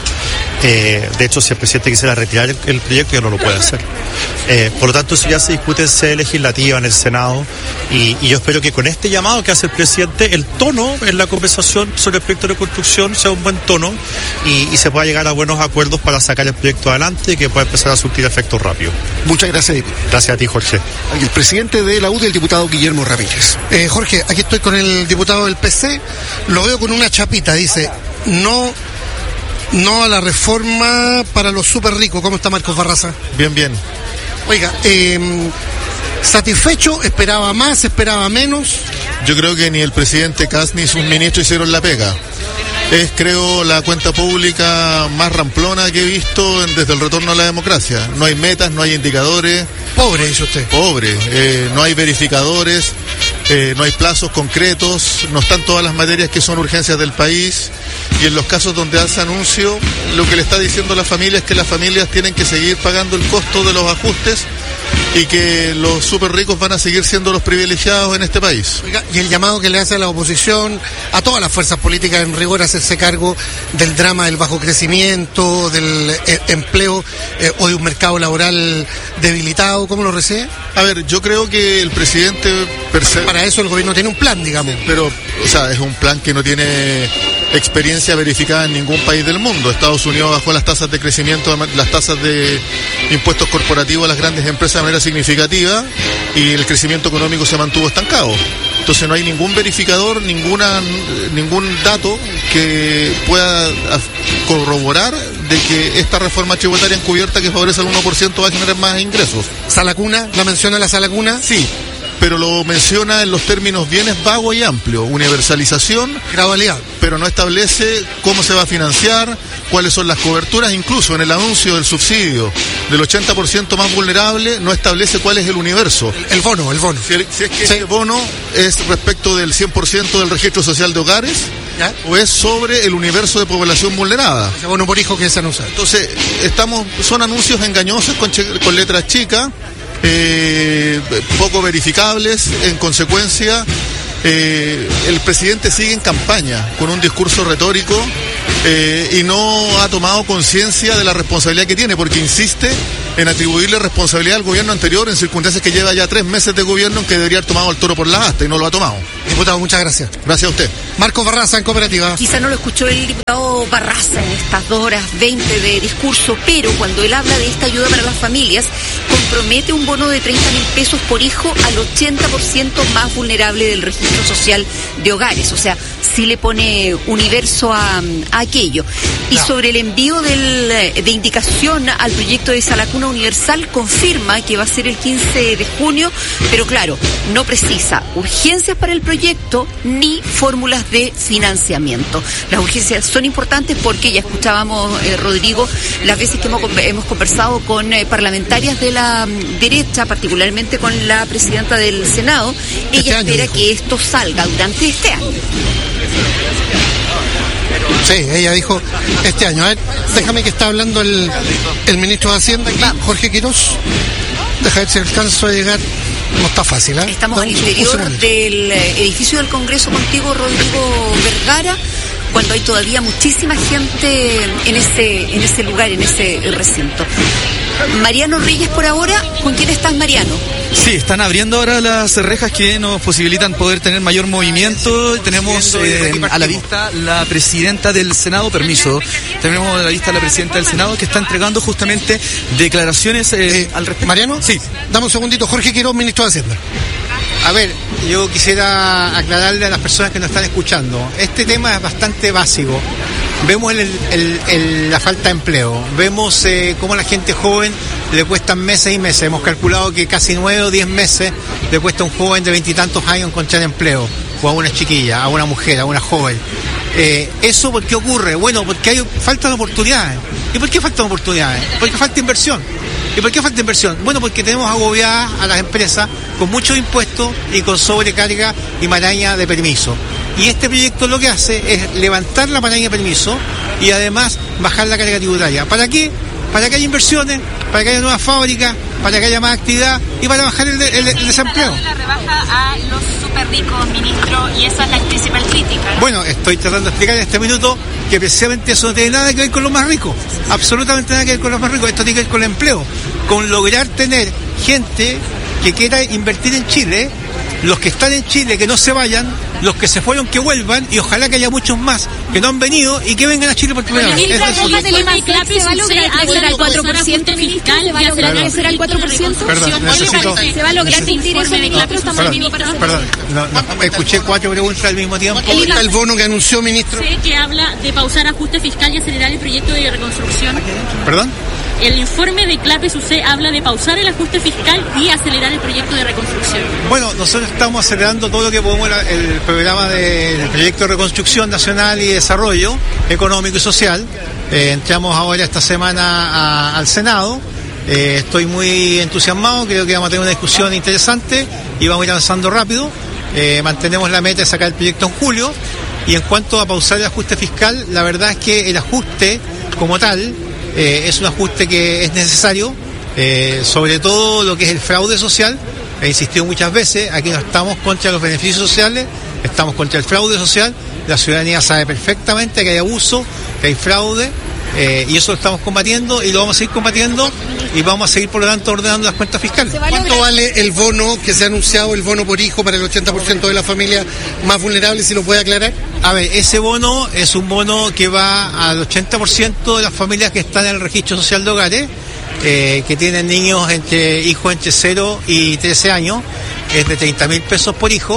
Eh, de hecho, si el presidente quisiera retirar el, el proyecto, ya no lo puede hacer. Eh, por lo tanto, eso ya se discute en sede legislativa, en el Senado, y, y yo espero que con este llamado que hace el presidente, el tono en la conversación sobre el proyecto de reconstrucción sea un buen tono, y, y se pueda llegar a buenos acuerdos para sacar el proyecto adelante y que pueda empezar a surtir efectos rápido. Muchas gracias, diputado. Gracias a ti, Jorge. El presidente de la U D I, el diputado Guillermo Ramírez. Eh, Jorge, aquí estoy con el diputado del P C, lo veo con una chapita, dice, no... No a la reforma para los súper ricos. ¿Cómo está Marcos Barraza? Bien, bien. Oiga, eh, ¿satisfecho? ¿Esperaba más? ¿Esperaba menos? Yo creo que ni el presidente Kast ni sus ministros hicieron la pega. Es, creo, la cuenta pública más ramplona que he visto desde el retorno a la democracia. No hay metas, no hay indicadores. Pobre, dice usted. Pobre. Eh, no hay verificadores, eh, no hay plazos concretos, no están todas las materias que son urgencias del país. Y en los casos donde hace anuncio, lo que le está diciendo la familia es que las familias tienen que seguir pagando el costo de los ajustes y que los súper ricos van a seguir siendo los privilegiados en este país. Oiga, y el llamado que le hace a la oposición, a todas las fuerzas políticas en rigor, a hacerse cargo del drama del bajo crecimiento, del eh, empleo eh, o de un mercado laboral debilitado, ¿cómo lo recibe? A ver, yo creo que el presidente... Perse- Para eso el gobierno tiene un plan, digamos. Pero, o sea, es un plan que no tiene experiencia verificada en ningún país del mundo. Estados Unidos bajó las tasas de crecimiento, las tasas de impuestos corporativos a las grandes empresas de manera significativa, y el crecimiento económico se mantuvo estancado. Entonces no hay ningún verificador, ninguna ningún dato que pueda corroborar de que esta reforma tributaria encubierta que favorece al uno por ciento va a generar más ingresos. ¿Sala cuna? ¿La menciona la sala cuna? Sí, pero lo menciona en los términos bien vago y amplio, universalización, gradualidad, pero no establece cómo se va a financiar, cuáles son las coberturas, incluso en el anuncio del subsidio del ochenta por ciento más vulnerable no establece cuál es el universo. El, el bono, el bono. Si, el, si es que sí. Ese bono es respecto del cien por ciento del registro social de hogares, ¿ya? O es sobre el universo de población vulnerada. Ese bono por hijo que se anuncia. Entonces, estamos, son anuncios engañosos con, con letras chicas, Eh, poco verificables. En consecuencia, eh, el presidente sigue en campaña con un discurso retórico eh, y no ha tomado conciencia de la responsabilidad que tiene, porque insiste en atribuirle responsabilidad al gobierno anterior en circunstancias que lleva ya tres meses de gobierno en que debería haber tomado el toro por la asta y no lo ha tomado. Diputado, muchas gracias. Gracias a usted. Marcos Barraza, en Cooperativa. Quizá no lo escuchó el diputado Barraza en estas dos horas veinte de discurso, pero cuando él habla de esta ayuda para las familias, compromete un bono de treinta mil pesos por hijo al ochenta por ciento más vulnerable del registro social de hogares. O sea, sí le pone universo a, a aquello. Y no. Sobre el envío del, de indicación al proyecto de Sala Cuna Universal, confirma que va a ser el quince de junio, pero claro, no precisa urgencias para el proyecto ni fórmulas de financiamiento. Las urgencias son importantes porque ya escuchábamos, eh, Rodrigo, las veces que hemos, hemos conversado con eh, parlamentarias de la um, derecha, particularmente con la presidenta del Senado, ella este espera año, que esto salga durante este año. Sí, ella dijo este año. A ver, déjame que está hablando el, el ministro de Hacienda aquí, Jorge Quirós. Deja ver si alcanzo a llegar. No está fácil, ¿eh? Estamos al interior del edificio del Congreso contigo, Rodrigo Vergara, cuando hay todavía muchísima gente en ese, en ese lugar, en ese recinto. Mariano Reyes por ahora, ¿con quién estás, Mariano? Sí, están abriendo ahora las rejas que nos posibilitan poder tener mayor movimiento. Tenemos eh, a la vista la presidenta del Senado, permiso, tenemos a la vista la presidenta del Senado que está entregando justamente declaraciones eh, eh, al respecto. Mariano, sí. Dame un segundito, Jorge Quirós, ministro de Hacienda. A ver, yo quisiera aclararle a las personas que nos están escuchando, este tema es bastante básico. Vemos el, el, el, la falta de empleo, vemos eh, cómo a la gente joven le cuestan meses y meses. Hemos calculado que casi nueve o diez meses le cuesta a un joven de veintitantos años encontrar empleo, o a una chiquilla, a una mujer, a una joven. Eh, ¿Eso por qué ocurre? Bueno, porque hay falta de oportunidades. ¿Y por qué faltan oportunidades? Porque falta inversión. ¿Y por qué falta inversión? Bueno, porque tenemos agobiadas a las empresas con muchos impuestos y con sobrecarga y maraña de permiso. Y este proyecto lo que hace es levantar la maraña de permiso y además bajar la carga tributaria. ¿Para qué? Para que haya inversiones, para que haya nuevas fábricas, para que haya más actividad y para bajar el, el, el desempleo. La rebaja a los súper ricos, ministro, y esa es la principal crítica, ¿no? Bueno, estoy tratando de explicar en este minuto que precisamente eso no tiene nada que ver con los más ricos, absolutamente nada que ver con los más ricos. Esto tiene que ver con el empleo, con lograr tener gente que quiera invertir en Chile, los que están en Chile que no se vayan, los que se fueron que vuelvan, y ojalá que haya muchos más que no han venido y que vengan a Chile por primera vez. ¿Se va a lograr el cuatro por ciento fiscal? ¿Va a lograr el cuatro por ciento? Perdón, necesito... ¿Se va a lograr el informe de Clapes? Perdón, no, no, escuché cuatro preguntas al mismo tiempo. ¿Dónde está el bono que anunció, ministro? Sé que habla de pausar ajuste fiscal y acelerar el proyecto de reconstrucción. ¿Perdón? El informe de Clapes U C habla de pausar el ajuste fiscal y acelerar el proyecto de reconstrucción. Bueno, nosotros estamos acelerando todo lo que podemos, el programa de, del proyecto de reconstrucción nacional y desarrollo económico y social. Eh, entramos ahora esta semana a, al Senado. Eh, estoy muy entusiasmado, creo que vamos a tener una discusión interesante y vamos a ir avanzando rápido. Eh, mantenemos la meta de sacar el proyecto en julio. Y en cuanto a pausar el ajuste fiscal, la verdad es que el ajuste como tal eh, es un ajuste que es necesario, eh, sobre todo lo que es el fraude social. He insistido muchas veces, aquí no estamos contra los beneficios sociales, estamos contra el fraude social. La ciudadanía sabe perfectamente que hay abuso, que hay fraude, eh, y eso lo estamos combatiendo y lo vamos a seguir combatiendo y vamos a seguir, por lo tanto, ordenando las cuentas fiscales. ¿Cuánto vale el bono que se ha anunciado, el bono por hijo para el ochenta por ciento de las familias más vulnerables, si lo puede aclarar? A ver, ese bono es un bono que va al ochenta por ciento de las familias que están en el registro social de hogares, eh, que tienen niños entre hijos entre cero y trece años, es de treinta mil pesos por hijo,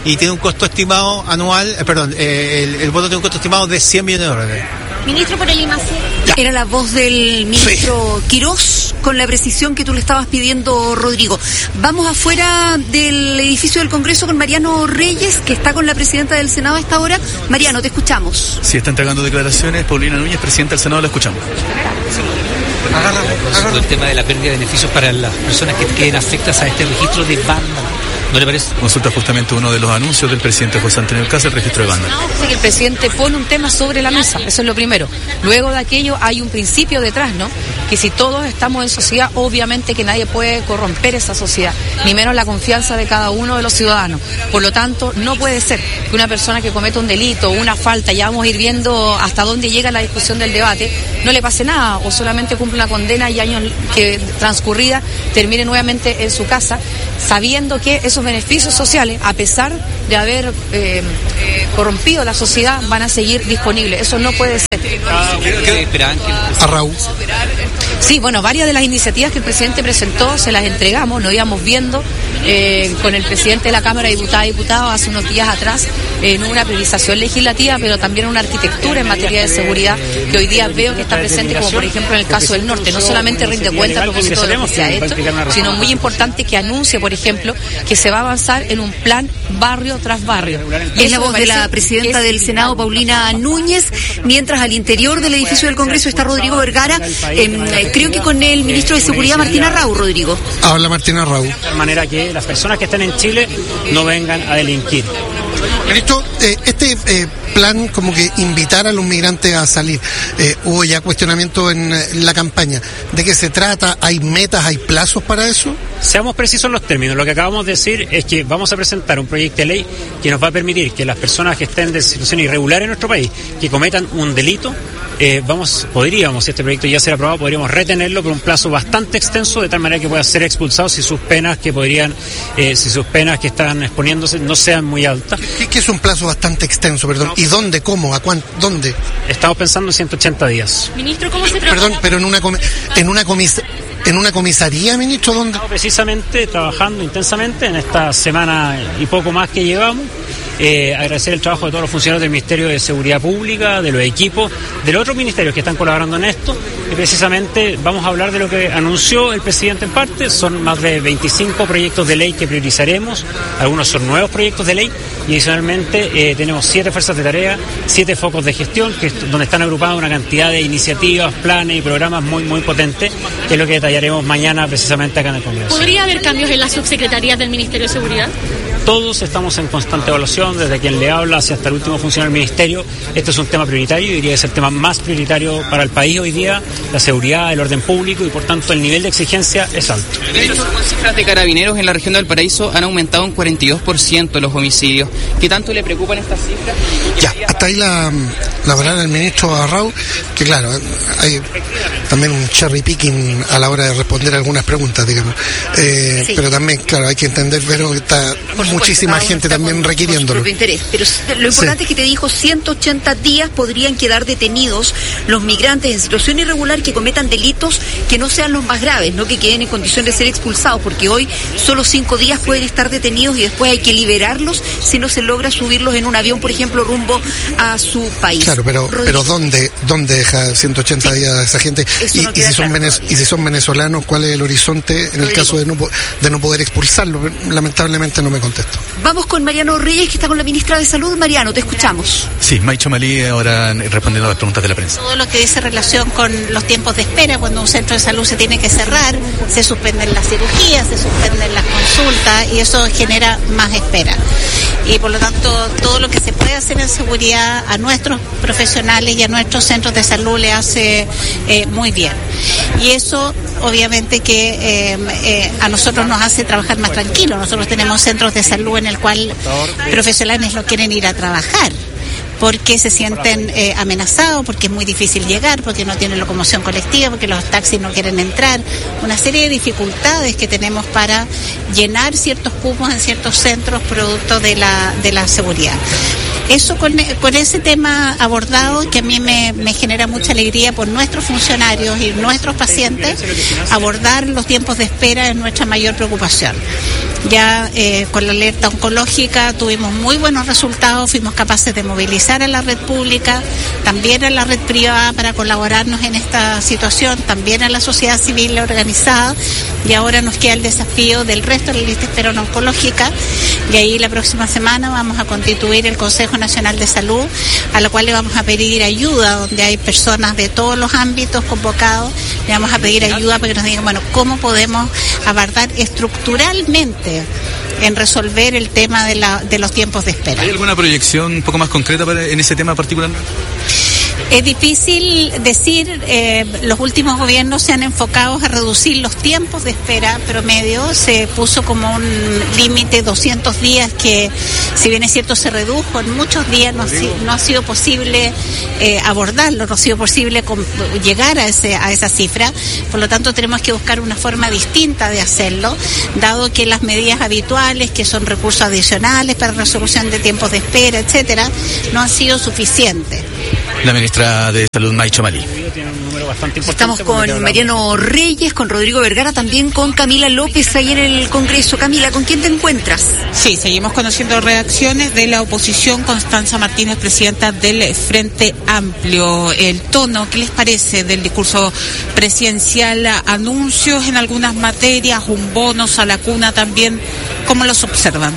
y tiene un costo estimado anual, eh, perdón, eh, el, el voto tiene un costo estimado de cien millones de dólares. Ministro, por el I M A C. Era la voz del ministro sí. Quirós, con la precisión que tú le estabas pidiendo, Rodrigo. Vamos afuera del edificio del Congreso con Mariano Reyes, que está con la presidenta del Senado a esta hora. Mariano, te escuchamos. Sí, está entregando declaraciones. Paulina Núñez, presidenta del Senado, la escuchamos. Agarra, agarra. El tema de la pérdida de beneficios para las personas que queden afectadas a este registro de banda. ¿No le parece? Consulta justamente uno de los anuncios del presidente José Antonio Alcázar, el registro de banda. Que el presidente pone un tema sobre la mesa, eso es lo primero. Luego de aquello hay un principio detrás, ¿no? Que si todos estamos en sociedad, obviamente que nadie puede corromper esa sociedad, ni menos la confianza de cada uno de los ciudadanos. Por lo tanto, no puede ser que una persona que cometa un delito o una falta, ya vamos a ir viendo hasta dónde llega la discusión del debate, no le pase nada o solamente cumple una condena y años que transcurrida termine nuevamente en su casa, sabiendo que esos beneficios sociales, a pesar de haber eh, corrompido la sociedad, van a seguir disponibles. Eso no puede ser. A Raúl. Sí, bueno, varias de las iniciativas que el presidente presentó se las entregamos, nos íbamos viendo eh, con el presidente de la Cámara de Diputadas y Diputados hace unos días atrás en una priorización legislativa, pero también una arquitectura en materia de seguridad que hoy día veo que está presente, como por ejemplo en el caso del norte. No solamente rinde cuenta a propósito de lo que se ha hecho, sino muy importante que anuncie, por ejemplo, que se va a avanzar en un plan barrio tras barrio. Y es la voz de la presidenta del Senado, Paulina Núñez, mientras al interior del edificio del Congreso está Rodrigo Vergara, eh, creo que con el ministro de Seguridad, Martín Arrau, Rodrigo. Habla Martín Arrau. De manera que las personas que estén en Chile no vengan a delinquir. Ministro, eh, este eh, plan como que invitar a los migrantes a salir, eh, hubo ya cuestionamiento en, en la campaña. ¿De qué se trata? ¿Hay metas, hay plazos para eso? Seamos precisos en los términos. Lo que acabamos de decir es que vamos a presentar un proyecto de ley que nos va a permitir que las personas que estén de situación irregular en nuestro país, que cometan un delito, eh, vamos, podríamos, si este proyecto ya será aprobado, podríamos retenerlo por un plazo bastante extenso, de tal manera que pueda ser expulsado si sus penas que podrían, eh, si sus penas que están exponiéndose no sean muy altas. ¿Qué, qué es un plazo bastante extenso, perdón? ¿Y dónde, cómo, a cuánto, dónde? Estamos pensando en ciento ochenta días. Ministro, ¿cómo se trabaja? Perdón, pero en una com- en una comis- en una comisaría, ministro, ¿dónde? Estamos precisamente trabajando intensamente en esta semana y poco más que llevamos. Eh, agradecer el trabajo de todos los funcionarios del Ministerio de Seguridad Pública, de los equipos, de los otros ministerios que están colaborando en esto. Y precisamente vamos a hablar de lo que anunció el presidente en parte. Son más de veinticinco proyectos de ley que priorizaremos. Algunos son nuevos proyectos de ley y adicionalmente eh, tenemos siete fuerzas de tarea, siete focos de gestión, que es donde están agrupadas una cantidad de iniciativas, planes y programas muy, muy potentes, que es lo que detallaremos mañana precisamente acá en el Congreso. ¿Podría haber cambios en las subsecretarías del Ministerio de Seguridad? Todos estamos en constante evaluación, desde quien le habla hacia hasta el último funcionario del Ministerio. Este es un tema prioritario, diría que es el tema más prioritario para el país hoy día, la seguridad, el orden público, y por tanto el nivel de exigencia es alto. Las cifras de carabineros en la región de Valparaíso han aumentado un cuarenta y dos por ciento los homicidios. ¿Qué tanto le preocupan estas cifras? Ya, hasta ahí la, la palabra del ministro Arrau, que claro, hay también un cherry picking a la hora de responder algunas preguntas, digamos. Eh, sí. Pero también, claro, hay que entender, pero está muchísima gente también requiriéndolo. Interés. Pero lo importante sí. es que te dijo ciento ochenta días podrían quedar detenidos los migrantes en situación irregular que cometan delitos que no sean los más graves, no que queden en condición de ser expulsados, porque hoy solo cinco días pueden estar detenidos y después hay que liberarlos si no se logra subirlos en un avión, por ejemplo, rumbo a su país. Claro, pero Rodrigo. pero ¿dónde dónde deja ciento ochenta sí. días a esa gente? Y, no y, si son venez, y si son venezolanos, ¿cuál es el horizonte en Rodrigo. el caso de no, de no poder expulsarlos? Lamentablemente no me contesto. Vamos con Mariano Reyes, que está con la ministra de Salud. Mariano, te escuchamos. Sí, Maicho Malí ahora respondiendo a las preguntas de la prensa. Todo lo que dice relación con los tiempos de espera, cuando un centro de salud se tiene que cerrar, se suspenden las cirugías, se suspenden las consultas y eso genera más espera. Y por lo tanto, todo lo que se puede hacer en seguridad a nuestros profesionales y a nuestros centros de salud le hace eh, muy bien. Y eso, obviamente, que eh, eh, a nosotros nos hace trabajar más tranquilos. Nosotros tenemos centros de salud en el cual profesionales no quieren ir a trabajar. porque se sienten eh, amenazados, porque es muy difícil llegar, porque no tienen locomoción colectiva, porque los taxis no quieren entrar, una serie de dificultades que tenemos para llenar ciertos cupos en ciertos centros producto de la, de la seguridad. Eso con, con ese tema abordado, que a mí me, me genera mucha alegría por nuestros funcionarios y nuestros pacientes, abordar los tiempos de espera es nuestra mayor preocupación. Ya eh, con la alerta oncológica tuvimos muy buenos resultados, fuimos capaces de movilizar a la red pública, también a la red privada para colaborarnos en esta situación, también a la sociedad civil organizada, y ahora nos queda el desafío del resto de la lista de espera oncológica, y ahí la próxima semana vamos a constituir el Consejo Nacional de Salud, a lo cual le vamos a pedir ayuda, donde hay personas de todos los ámbitos convocados, le vamos a pedir ayuda para que nos digan, bueno, cómo podemos abordar estructuralmente en resolver el tema de, la, de los tiempos de espera. ¿Hay alguna proyección un poco más concreta para, en ese tema particular? Es difícil decir, eh, los últimos gobiernos se han enfocado a reducir los tiempos de espera promedio, se puso como un límite doscientos días que, si bien es cierto, se redujo, en muchos días no ha, no ha sido posible eh, abordarlo, no ha sido posible con, llegar a, ese, a esa cifra, por lo tanto tenemos que buscar una forma distinta de hacerlo, dado que las medidas habituales, que son recursos adicionales para resolución de tiempos de espera, etcétera, no han sido suficientes. La ministra de Salud, Maicho Malí. Estamos con Mariano Reyes, con Rodrigo Vergara, también con Camila López ahí en el Congreso. Camila, ¿con quién te encuentras? Sí, seguimos conociendo reacciones de la oposición. Constanza Martínez, presidenta del Frente Amplio. El tono, ¿qué les parece del discurso presidencial? Anuncios en algunas materias, un bonus a la cuna también. ¿Cómo los observan?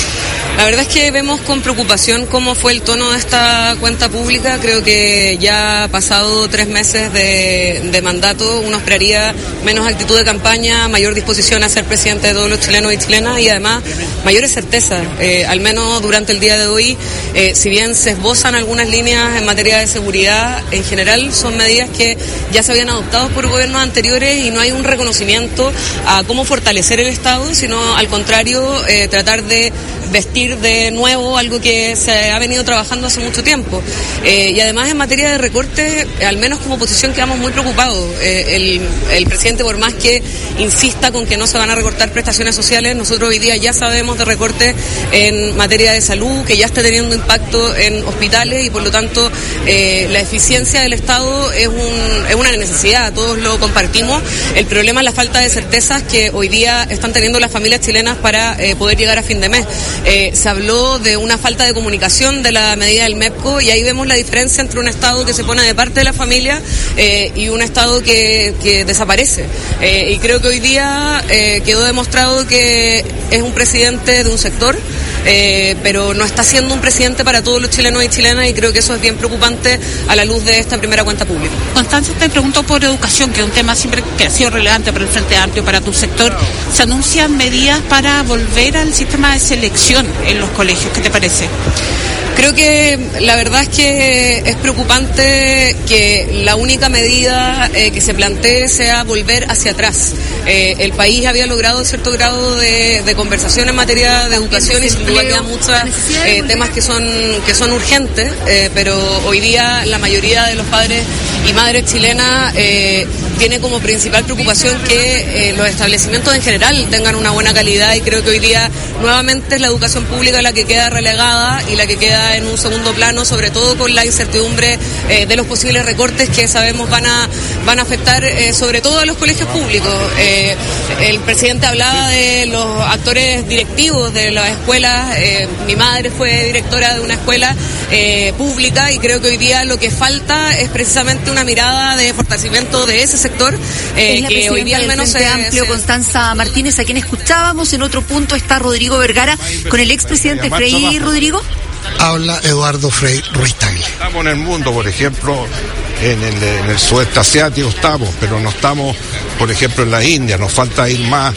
La verdad es que vemos con preocupación cómo fue el tono de esta cuenta pública. Creo que ya ha pasado tres meses de, de mandato, uno esperaría menos actitud de campaña, mayor disposición a ser presidente de todos los chilenos y chilenas y además mayores certezas. Eh, al menos durante el día de hoy, eh, si bien se esbozan algunas líneas en materia de seguridad, en general son medidas que ya se habían adoptado por gobiernos anteriores y no hay un reconocimiento a cómo fortalecer el Estado, sino al contrario, eh, tratar de vestir de nuevo algo que se ha venido trabajando hace mucho tiempo. Eh, y además en materia de recortes, al menos como oposición quedamos muy preocupados. Eh, el, el presidente, por más que insista con que no se van a recortar prestaciones sociales, nosotros hoy día ya sabemos de recortes en materia de salud, que ya está teniendo impacto en hospitales y por lo tanto eh, la eficiencia del Estado es, un, es una necesidad, todos lo compartimos. El problema es la falta de certezas que hoy día están teniendo las familias chilenas para eh, poder llegar a fin de mes. Eh, se habló de una falta de comunicación de la medida del MEPCO y ahí vemos la diferencia entre un Estado que se pone de parte de la familia eh, y un Estado que, que desaparece. Eh, y creo que hoy día eh, quedó demostrado que es un presidente de un sector, eh, pero no está siendo un presidente para todos los chilenos y chilenas y creo que eso es bien preocupante a la luz de esta primera cuenta pública. Constanza, te pregunto por educación, que es un tema siempre que ha sido relevante para el Frente Amplio, para tu sector. ¿Se anuncian medidas para volver al sistema de selección en los colegios? ¿Qué te parece? Creo que la verdad es que es preocupante que la única medida eh, que se plantee sea volver hacia atrás. Eh, el país había logrado cierto grado de, de conversación en materia de educación y sin duda quedan muchos eh, temas que son que son urgentes, eh, pero hoy día la mayoría de los padres y madres chilenas eh, tiene como principal preocupación que eh, los establecimientos en general tengan una buena calidad y creo que hoy día nuevamente es la educación pública la que queda relegada y la que queda en un segundo plano, sobre todo con la incertidumbre eh, de los posibles recortes que sabemos van a van a afectar eh, sobre todo a los colegios públicos. Eh, el presidente hablaba de los actores directivos de las escuelas. Eh, mi madre fue directora de una escuela eh, pública y creo que hoy día lo que falta es precisamente una mirada de fortalecimiento de ese sector eh, que hoy día al menos se, amplio se... Constanza Martínez, a quien escuchábamos. En otro punto está Rodrigo Vergara con el expresidente Frei. Rodrigo. Habla Eduardo Frei Ruiz Tagle. Estamos en el mundo, por ejemplo, en el, en el sudeste asiático estamos, pero no estamos, por ejemplo, en la India, nos falta ir más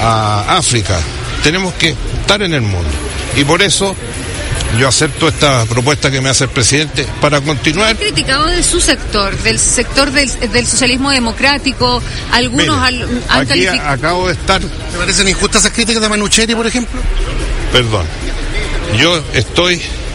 a África. Tenemos que estar en el mundo. Y por eso yo acepto esta propuesta que me hace el presidente para continuar. ¿Ha criticado de su sector, del sector del, del socialismo democrático? Algunos Mire, al, han aquí a, acabo de estar... ¿Te parecen injustas esas críticas de Manucheri, por ejemplo? Perdón. Yo estoy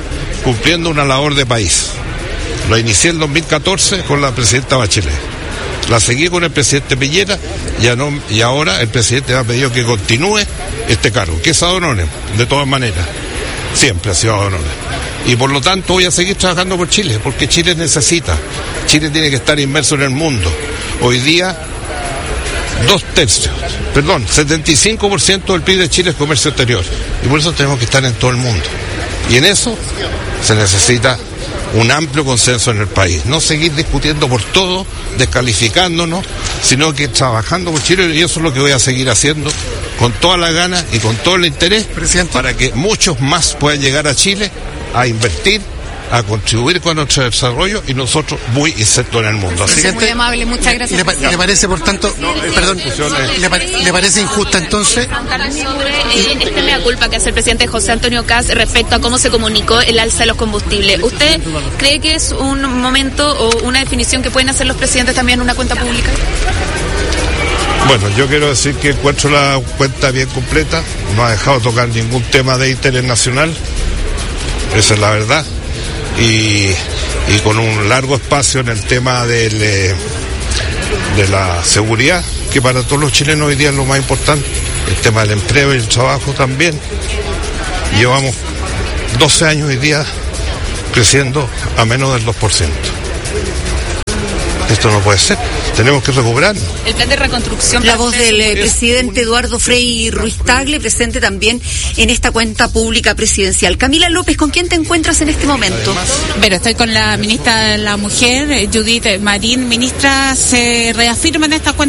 cumpliendo una labor de país. Lo inicié en dos mil catorce con la presidenta Bachelet. La seguí con el presidente Piñera y, no, y ahora el presidente me ha pedido que continúe este cargo, que es ad honorem, de todas maneras. Siempre ha sido ad honorem. Y por lo tanto voy a seguir trabajando por Chile, porque Chile necesita. Chile tiene que estar inmerso en el mundo. Hoy día, dos tercios, perdón, setenta y cinco por ciento del P I B de Chile es comercio exterior. Y por eso tenemos que estar en todo el mundo. Y en eso se necesita un amplio consenso en el país. No seguir discutiendo por todo, descalificándonos, sino que trabajando por Chile, y eso es lo que voy a seguir haciendo con toda la ganas y con todo el interés, Presidente, para que muchos más puedan llegar a Chile a invertir, a contribuir con nuestro desarrollo y nosotros muy insertos en el mundo. Así muy amable, muchas gracias. ¿Le, pa- ¿Le parece, por tanto, no, eh, perdón, ¿le, pa- ¿le parece injusta entonces? Sobre este mea culpa que hace el presidente José Antonio Kast respecto a cómo se comunicó el alza de los combustibles. ¿Usted cree que es un momento o una definición que pueden hacer los presidentes también en una cuenta pública? Bueno, yo quiero decir que encuentro la cuenta bien completa, no ha dejado tocar ningún tema de interés nacional, esa es la verdad. Y, y con un largo espacio en el tema del, eh, de la seguridad, que para todos los chilenos hoy día es lo más importante, el tema del empleo y el trabajo también. Llevamos doce años hoy día creciendo a menos del dos por ciento. Esto no puede ser, tenemos que recuperarnos. El plan de reconstrucción. La voz del eh, presidente Eduardo Frei Ruiz Tagle, presente también en esta cuenta pública presidencial. Camila López, ¿con quién te encuentras en este momento? Además, pero estoy con la ministra de la Mujer, Judith Marín. Ministra, ¿se reafirma en esta cuenta